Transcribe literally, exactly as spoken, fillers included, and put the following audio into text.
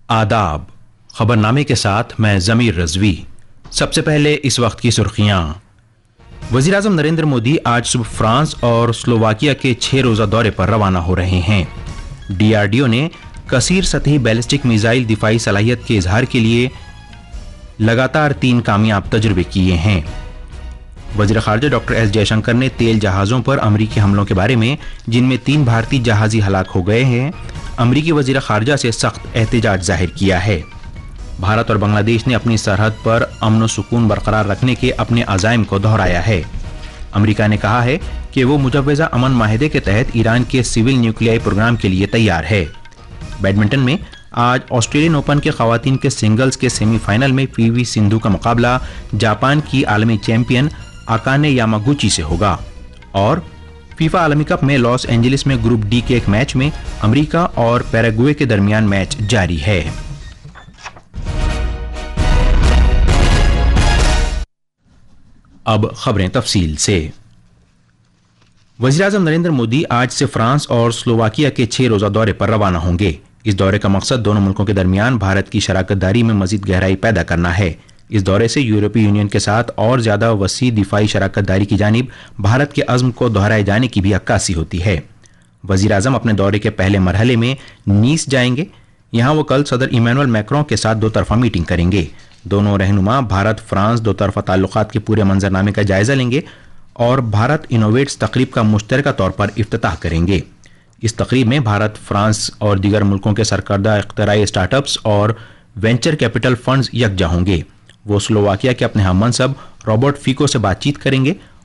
आदाब। खबरनामे के साथ मैं जमीर रजवी। सबसे पहले इस वक्त की सुर्खियां। वजीर आजम नरेंद्र मोदी आज सुबह फ्रांस और स्लोवाकिया के छह रोजा दौरे पर रवाना हो रहे हैं। डीआरडीओ ने कसीर सतही बैलिस्टिक मिसाइल दिफाई सलाहियत के इजहार के लिए लगातार तीन कामयाब तजुर्बे किए हैं। वजीर खारजा डॉक्टर एस जयशंकर ने तेल जहाजों पर अमरीकी हमलों के बारे में, जिनमें तीन भारतीय जहाजी हलाक हो गए हैं, अमरीकी वजीर खारजा से सख्त एहतजाज जाहिर किया है। भारत और बांग्लादेश ने अपनी सरहद पर अमन व सुकून बरकरार रखने के अपने अज़ाइम को दोहराया है। अमरीका ने कहा है कि वो मुजव्वज़ा अमन माहिदे के तहत ईरान के सिविल न्यूक्लियाई प्रोग्राम के लिए तैयार है। बैडमिंटन में आज ऑस्ट्रेलियन ओपन के खवातीन के सिंगल्स के सेमीफाइनल में पीवी सिंधु का मुकाबला जापान की आलमी चैंपियन अकाने यामागुची से होगा। और फीफा आलमी कप में लॉस एंजलिस में ग्रुप डी के एक मैच में अमेरिका और पैराग्वे के दरमियान मैच जारी है। अब खबरें तफसील से। वज़ीर आज़म नरेंद्र मोदी आज से फ्रांस और स्लोवाकिया के छह रोजा दौरे पर रवाना होंगे। इस दौरे का मकसद दोनों मुल्कों के दरमियान भारत की शराकतदारी में मजीद गहराई पैदा करना है। इस दौरे से यूरोपीय यूनियन के साथ और ज्यादा वसी दिफाई शराकतदारी की जानिब भारत के अज़्म को दोहराए जाने की भी अक्कासी होती है। वज़ीर आज़म अपने दौरे के पहले मरहले में नीस जाएंगे। यहाँ वो कल सदर इमैनुअल मैक्रों के साथ दो तरफा मीटिंग करेंगे। दोनों रहनुमा भारत फ्रांस दो तरफा ताल्लुकात के पूरे मंजरनामे का जायजा लेंगे और भारत इनोवेट्स तकरीब का मुश्तरका तौर पर इफ्तिताह करेंगे। इस तकरीब में भारत, फ्रांस और दीगर मुल्कों के सरकर्दा इख्तराई स्टार्टअप्स और वेंचर कैपिटल फंड्स यकजा होंगे। वो स्लोवाकिया के अपने हम मनसब रॉबर्ट फीको से बातचीत करेंगे